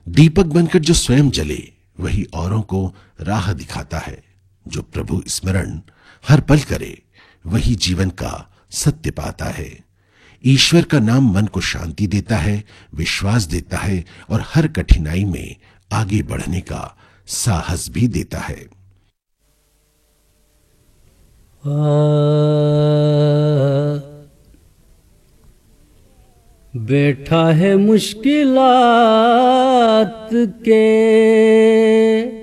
दीपक बनकर जो स्वयं जले वही औरों को राह दिखाता है। जो प्रभु स्मरण हर पल करे वही जीवन का सत्य पाता है। ईश्वर का नाम मन को शांति देता है, विश्वास देता है और हर कठिनाई में आगे बढ़ने का साहस भी देता है। बैठा है मुश्किलात के